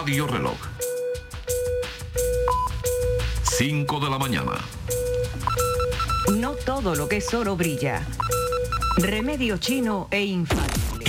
Radio Reloj. 5 de la mañana. No todo lo que es oro brilla. Remedio chino e infantil.